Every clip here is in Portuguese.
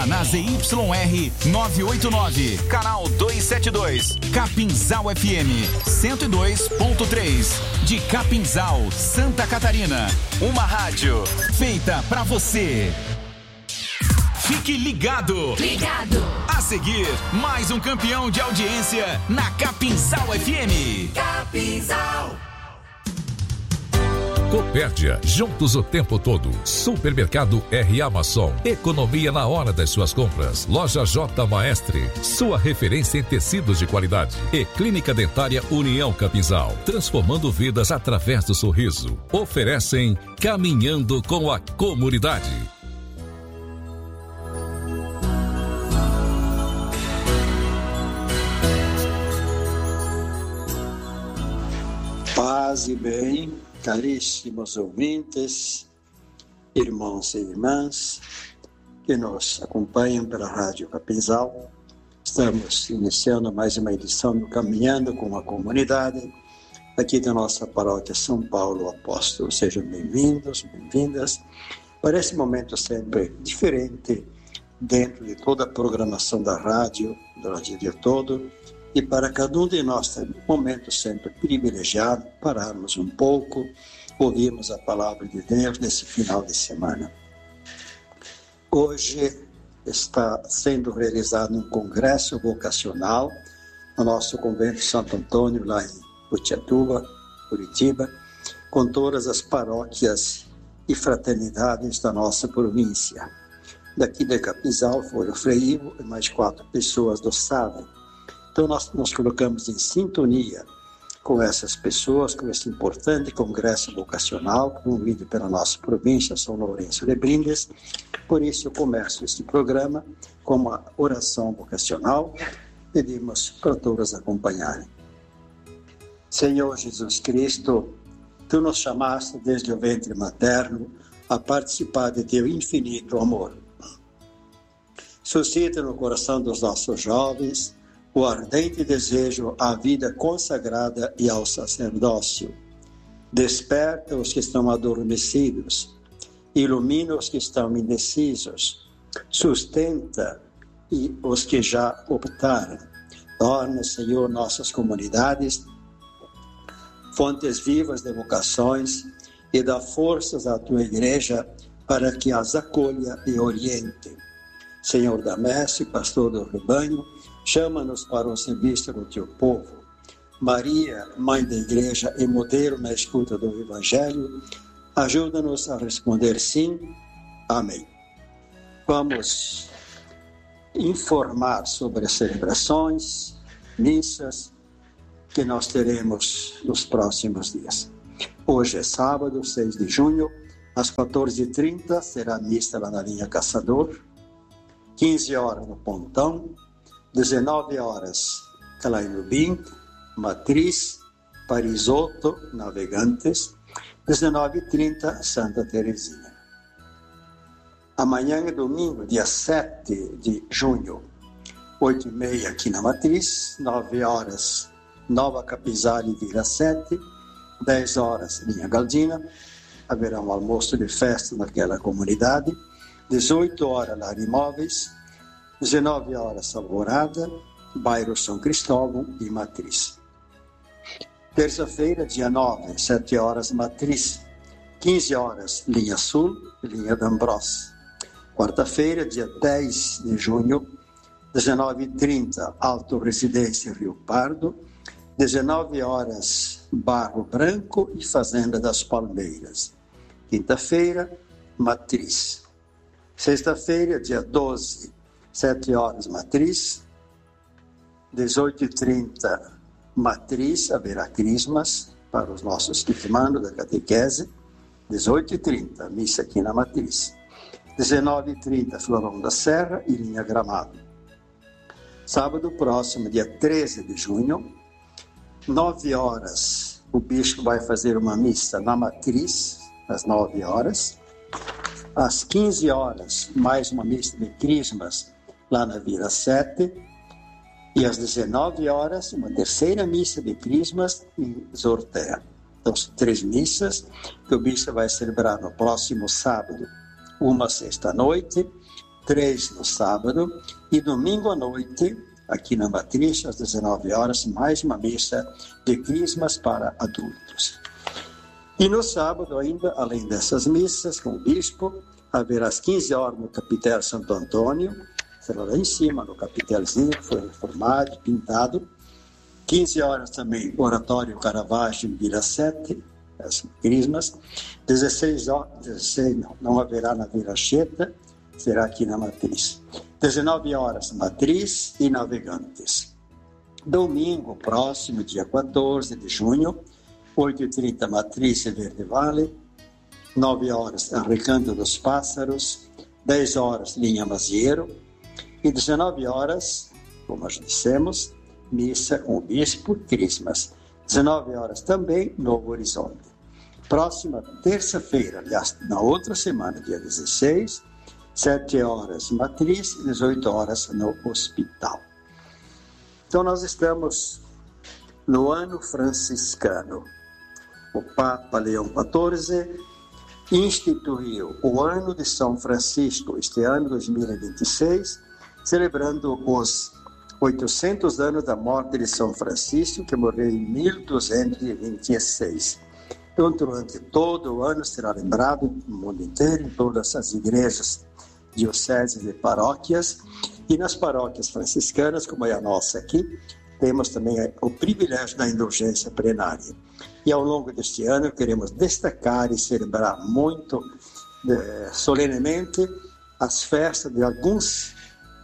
Na ZYR 989, canal 272, Capinzal FM 102.3, de Capinzal, Santa Catarina. Uma rádio feita pra você. Fique ligado. A seguir, mais um campeão de audiência na Capinzal FM. Capinzal. Copérdia, juntos o tempo todo. Supermercado R Amazon, economia na hora das suas compras. Loja J Maestre, sua referência em tecidos de qualidade. E Clínica Dentária União Capinzal, transformando vidas através do sorriso. Oferecem Caminhando com a Comunidade. Paz e bem, caríssimos ouvintes, irmãos e irmãs que nos acompanham pela Rádio Capinzal. Estamos iniciando mais uma edição do Caminhando com a Comunidade, aqui da nossa paróquia São Paulo Apóstolo. Sejam bem-vindos, bem-vindas para esse momento sempre diferente dentro de toda a programação da rádio, durante o dia todo. E para cada um de nós tem um momento sempre privilegiado, pararmos um pouco, ouvirmos a palavra de Deus nesse final de semana. Hoje está sendo realizado um congresso vocacional no nosso convento Santo Antônio, lá em Utiatuba, Curitiba, com todas as paróquias e fraternidades da nossa província. Daqui de Capinzal foi o Frei Ivo e mais 4 pessoas do SAVE. Então, nós nos colocamos em sintonia com essas pessoas, com esse importante congresso vocacional, promovido pela nossa província, São Lourenço de Brindes. Por isso, eu começo este programa com uma oração vocacional. Pedimos para todos acompanharem. Senhor Jesus Cristo, Tu nos chamaste desde o ventre materno a participar de Teu infinito amor. Suscita no coração dos nossos jovens o ardente desejo à vida consagrada e ao sacerdócio. Desperta os que estão adormecidos, ilumina os que estão indecisos, sustenta os que já optaram. Torna, Senhor, nossas comunidades fontes vivas de vocações e dá forças à Tua Igreja para que as acolha e oriente. Senhor da messe, pastor do rebanho, chama-nos para o serviço do Teu povo. Maria, Mãe da Igreja e modelo na escuta do Evangelho, ajuda-nos a responder sim. Amém. Vamos informar sobre as celebrações, missas que nós teremos nos próximos dias. Hoje é sábado, 6 de junho, às 14h30, será a missa lá na linha Caçador, 15 horas no Pontão, 19 horas Calainubim, Matriz, Parisotto, Navegantes, 19h30 Santa Teresinha. Amanhã é domingo, dia 7 de junho, 8h30 aqui na Matriz, 9 horas Nova Capinzal e Vila 7, 10 horas Linha Galdina, haverá um almoço de festa naquela comunidade, 18 horas Lar Imóveis, 19 horas Alvorada, bairro São Cristóvão e Matriz. Terça-feira, dia 9, 7 horas Matriz, 15 horas Linha Sul, Linha D'Ambros. Quarta-feira, dia 10 de junho, 19h30 Alto Residência Rio Pardo, 19 horas Barro Branco e Fazenda das Palmeiras. Quinta-feira, Matriz. Sexta-feira, dia 12, 7 horas Matriz, 18h30 Matriz, haverá crismas para os nossos irmãos da catequese, 18h30, missa aqui na Matriz, 19h30 Florão da Serra e Linha Gramado. Sábado próximo, dia 13 de junho, 9 horas, o bispo vai fazer uma missa na Matriz, às 9 horas, às 15 horas, mais uma missa de crismas lá na Vila 7, e às 19 horas, uma terceira missa de crismas em Zortea. Então, são 3 missas que o bispo vai celebrar no próximo sábado. Uma sexta-noite, 3 no sábado e domingo à noite, aqui na Matriz, às 19 horas, mais uma missa de crismas para adultos. E no sábado ainda, além dessas missas com o bispo, haverá às 15 horas no Capitel Santo Antônio, será lá em cima, no capitelzinho, que foi reformado, pintado. 15 horas também, Oratório Caravaggio em Vila 7, as crismas. 16 não haverá na Vila Cheta, será aqui na Matriz. 19 horas, Matriz e Navegantes. Domingo próximo, dia 14 de junho, 8h30, Matriz e Verde Vale. 9 horas, Recanto dos Pássaros. 10 horas, Linha Maziero. E 19 horas, como já dissemos, missa com o bispo, crismas. 19 horas também, Novo Horizonte. Próxima terça-feira, aliás, na outra semana, dia 16, 7 horas Matriz e 18 horas no hospital. Então nós estamos no ano franciscano. O Papa Leão XIV instituiu o ano de São Francisco, este ano 2026, celebrando os 800 anos da morte de São Francisco, que morreu em 1226. Então, durante todo o ano será lembrado no mundo inteiro, em todas as igrejas, dioceses e paróquias, e nas paróquias franciscanas, como é a nossa aqui, temos também o privilégio da indulgência plenária. E ao longo deste ano queremos destacar e celebrar muito solenemente as festas de alguns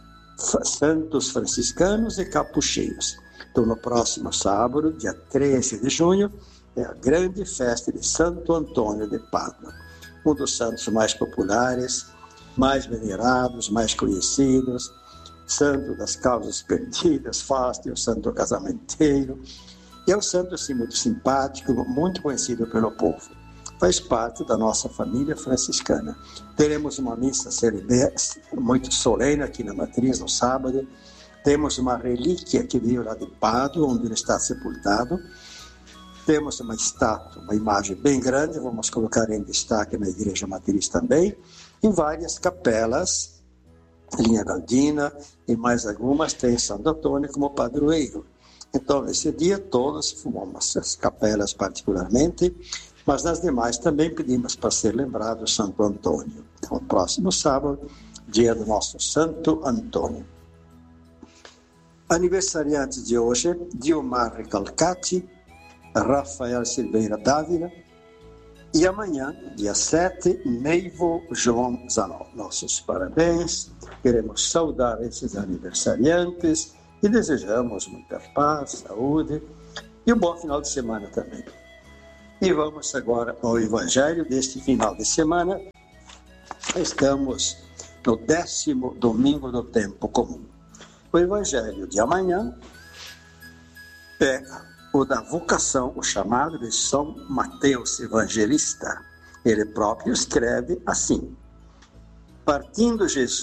santos franciscanos e capuchinhos. Então, no próximo sábado, dia 13 de junho, é a grande festa de Santo Antônio de Pádua, um dos santos mais populares, mais venerados, mais conhecidos, santo das causas perdidas, Fausto, o santo casamenteiro. E é um santo assim, muito simpático, muito conhecido pelo povo. Faz parte da nossa família franciscana. Teremos uma missa muito solene aqui na Matriz, no sábado. Temos uma relíquia que veio lá de Pádua, onde ele está sepultado. Temos uma estátua, uma imagem bem grande, vamos colocar em destaque na Igreja Matriz também, em várias capelas, Linha Galdina e mais algumas, tem Santo Antônio como padroeiro. Então, nesse dia, todos fomos as capelas particularmente, mas nas demais também pedimos para ser lembrado Santo Antônio. Então, próximo sábado, dia do nosso Santo Antônio. Aniversariantes de hoje, Diomar Recalcati, Rafael Silveira Dávila, e amanhã, dia 7, Neivo João Zanol. Nossos parabéns, queremos saudar esses aniversariantes e desejamos muita paz, saúde e um bom final de semana também. E vamos agora ao Evangelho deste final de semana. Estamos no 10º domingo do tempo comum. O Evangelho de amanhã é o da vocação, o chamado de São Mateus Evangelista. Ele próprio escreve assim: partindo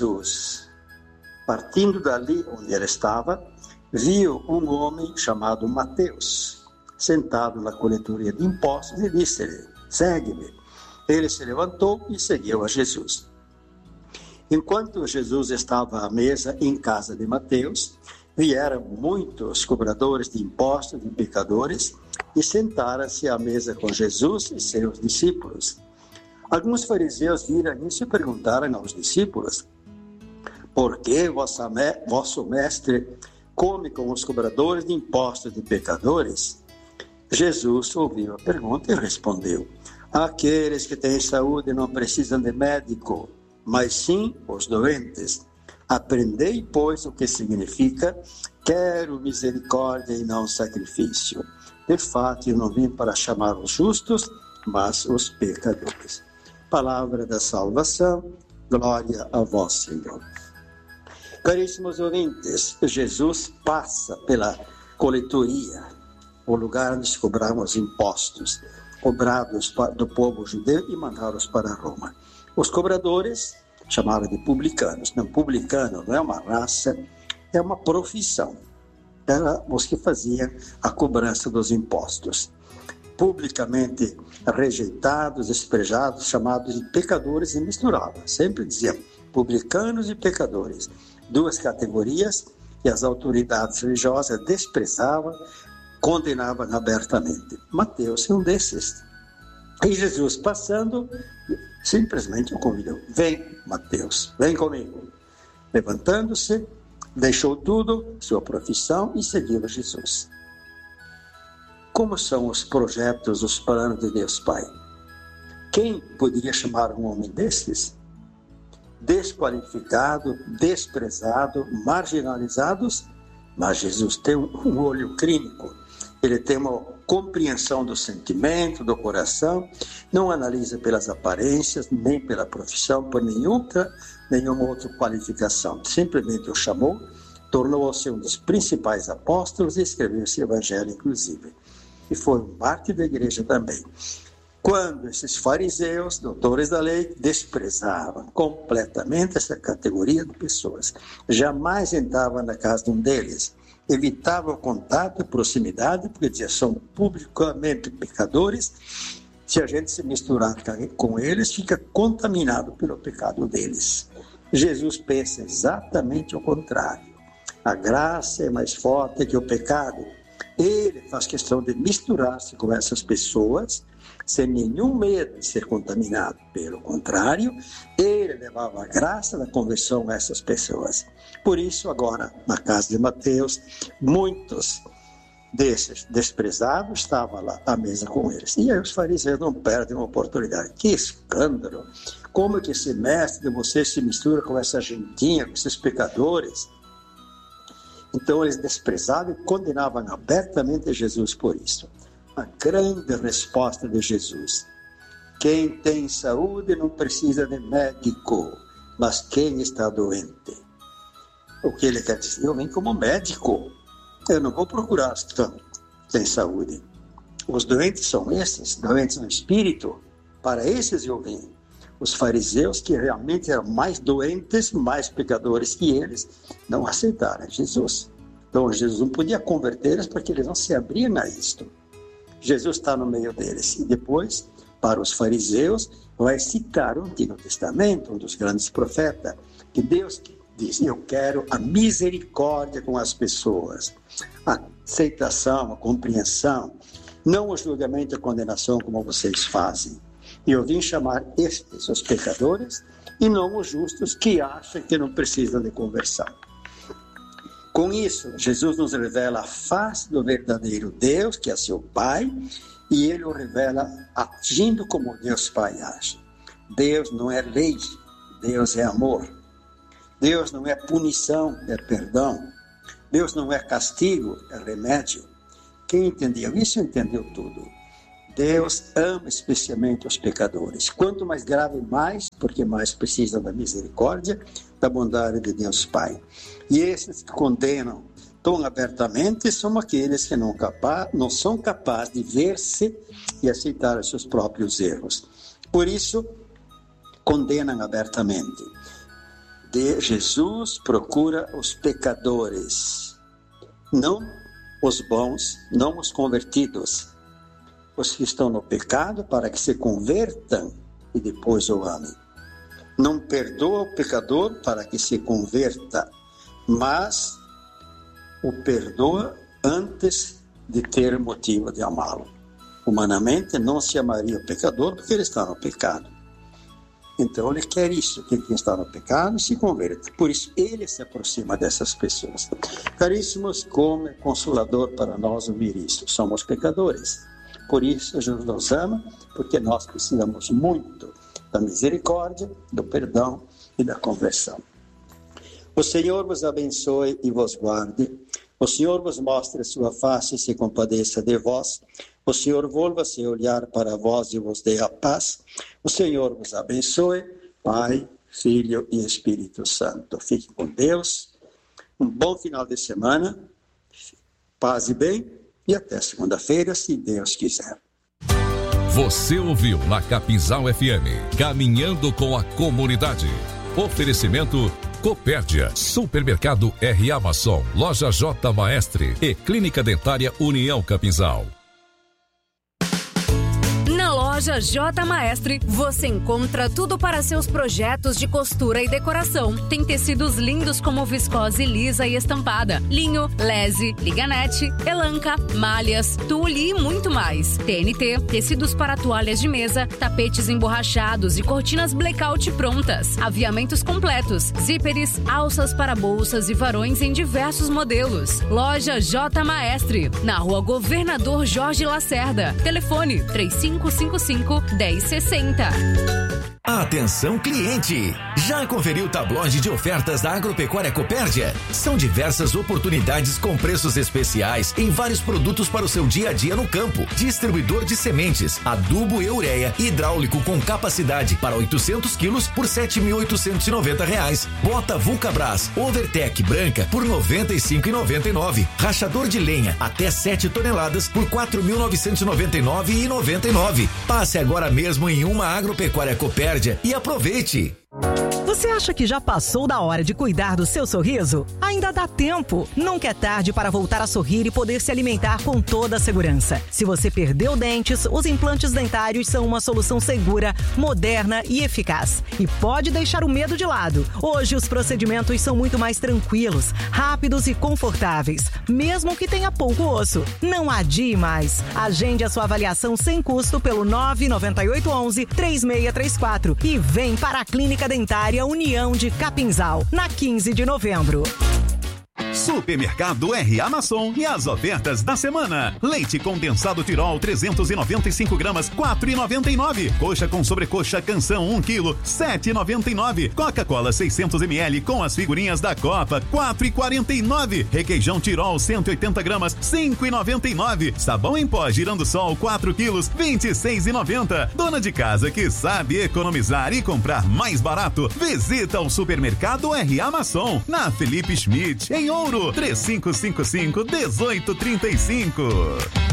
dali onde ele estava, viu um homem chamado Mateus, sentado na coletoria de impostos, e disse-lhe: segue-me. Ele se levantou e seguiu a Jesus. Enquanto Jesus estava à mesa em casa de Mateus, vieram muitos cobradores de impostos e pecadores e sentaram-se à mesa com Jesus e seus discípulos. Alguns fariseus viram isso e perguntaram aos discípulos: por que vosso mestre come com os cobradores de impostos e pecadores? Jesus ouviu a pergunta e respondeu: aqueles que têm saúde não precisam de médico, mas sim os doentes. Aprendei, pois, o que significa: quero misericórdia e não sacrifício. De fato, eu não vim para chamar os justos, mas os pecadores. Palavra da salvação, glória a vós, Senhor. Caríssimos ouvintes, Jesus passa pela coletoria, o lugar onde se cobravam os impostos, cobrados do povo judeu e mandados para Roma. Os cobradores chamaram de publicanos. Não, publicano não é uma raça, é uma profissão. Eram os que faziam a cobrança dos impostos. Publicamente rejeitados, desprezados, chamados de pecadores, e misturavam. Sempre diziam: publicanos e pecadores, duas categorias que as autoridades religiosas desprezavam, condenavam abertamente. Mateus é um desses. E Jesus, passando, simplesmente o convidou: vem, Mateus, vem comigo. Levantando-se, deixou tudo, sua profissão, e seguiu Jesus. Como são os projetos, os planos de Deus Pai? Quem poderia chamar um homem desses? Desqualificado, desprezado, marginalizados, mas Jesus tem um olho clínico. Ele tem uma compreensão do sentimento, do coração, não analisa pelas aparências, nem pela profissão, por nenhuma outra qualificação. Simplesmente o chamou, tornou-se um dos principais apóstolos e escreveu esse evangelho, inclusive. E foi um mártir da igreja também. Quando esses fariseus, doutores da lei, desprezavam completamente essa categoria de pessoas, jamais entravam na casa de um deles, evitavam o contato e proximidade, porque diziam: são publicamente pecadores, se a gente se misturar com eles, fica contaminado pelo pecado deles. Jesus pensa exatamente o contrário. A graça é mais forte que o pecado. Ele faz questão de misturar-se com essas pessoas, sem nenhum medo de ser contaminado. Pelo contrário, ele levava a graça da conversão a essas pessoas. Por isso, agora, na casa de Mateus, muitos desses desprezados estavam lá à mesa com eles. E aí os fariseus não perdem uma oportunidade. Que escândalo! Como que esse mestre de vocês se mistura com essa gentinha, com esses pecadores? Então eles desprezavam e condenavam abertamente Jesus por isso. A grande resposta de Jesus: quem tem saúde não precisa de médico, mas quem está doente. O que ele quer dizer? Eu venho como médico, eu não vou procurar os que têm saúde. Os doentes são esses, doentes no espírito, para esses eu vim. Os fariseus, que realmente eram mais doentes, mais pecadores que eles, não aceitaram Jesus. Então Jesus não podia convertê-los porque eles não se abriam a isto. Jesus está no meio deles. E depois, para os fariseus, vai citar o Antigo Testamento, um dos grandes profetas, que Deus diz: eu quero a misericórdia com as pessoas, a aceitação, a compreensão, não o julgamento e a condenação como vocês fazem. E eu vim chamar estes, os pecadores, e não os justos que acham que não precisam de conversão. Com isso, Jesus nos revela a face do verdadeiro Deus, que é seu Pai, e ele o revela agindo como Deus Pai age. Deus não é lei, Deus é amor. Deus não é punição, é perdão. Deus não é castigo, é remédio. Quem entendeu isso, entendeu tudo. Deus ama especialmente os pecadores. Quanto mais grave, mais, porque mais precisam da misericórdia, da bondade de Deus Pai. E esses que condenam tão abertamente são aqueles que não são capazes de ver-se e aceitar os seus próprios erros. Por isso, condenam abertamente. Jesus procura os pecadores, não os bons, não os convertidos, os que estão no pecado, para que se convertam e depois o amem. Não perdoa o pecador para que se converta, mas o perdoa antes de ter motivo de amá-lo. Humanamente não se amaria o pecador porque ele está no pecado. Então ele quer isso, que quem está no pecado se converta. Por isso ele se aproxima dessas pessoas. Caríssimos, como é consolador para nós ouvir isso. Somos pecadores. Por isso Jesus nos ama, porque nós precisamos muito da misericórdia, do perdão e da conversão. O Senhor vos abençoe e vos guarde. O Senhor vos mostre sua face e se compadeça de vós. O Senhor volva-se olhar para vós e vos dê a paz. O Senhor vos abençoe, Pai, Filho e Espírito Santo. Fique com Deus. Um bom final de semana. Paz e bem. E até segunda-feira, se Deus quiser. Você ouviu na Capinzal FM, Caminhando com a Comunidade. Oferecimento Copérdia, Supermercado R. Amazon, Loja J. Maestre e Clínica Dentária União Capinzal. Na loja Loja J Maestre, você encontra tudo para seus projetos de costura e decoração. Tem tecidos lindos como viscose lisa e estampada, linho, lese, liganete, elanca, malhas, tule e muito mais. TNT, tecidos para toalhas de mesa, tapetes emborrachados e cortinas blackout prontas. Aviamentos completos, zíperes, alças para bolsas e varões em diversos modelos. Loja J Maestre, na Rua Governador Jorge Lacerda. Telefone 3555-1060. Atenção cliente! Já conferiu o tabloide de ofertas da Agropecuária Copérdia? São diversas oportunidades com preços especiais em vários produtos para o seu dia a dia no campo. Distribuidor de sementes, adubo e ureia hidráulico com capacidade para 800 quilos por R$ 7.890. Bota Vulcabras Overtec branca por R$ 95,99. Rachador de lenha até 7 toneladas por R$ 4.999,99. Passe agora mesmo em uma Agropecuária Copérdia e aproveite! Você acha que já passou da hora de cuidar do seu sorriso? Ainda dá tempo. Nunca é tarde para voltar a sorrir e poder se alimentar com toda a segurança. Se você perdeu dentes, os implantes dentários são uma solução segura, moderna e eficaz. E pode deixar o medo de lado. Hoje os procedimentos são muito mais tranquilos, rápidos e confortáveis, mesmo que tenha pouco osso. Não adie mais. Agende a sua avaliação sem custo pelo 99811-3634 e vem para a Clínica Dentária União de Capinzal, na 15 de novembro. Supermercado R.A. Masson e as ofertas da semana. Leite condensado Tirol 395 gramas, 4,99. Coxa com sobrecoxa Canção 1 kg, 7,99. Coca-Cola 600 ml com as figurinhas da Copa, 4,49. Requeijão Tirol 180 gramas, 5,99. Sabão em pó Girando Sol 4 quilos, 26,90. Dona de casa que sabe economizar e comprar mais barato, visita o Supermercado R.A. Masson, na Felipe Schmidt, em Ouro, 3555-1835.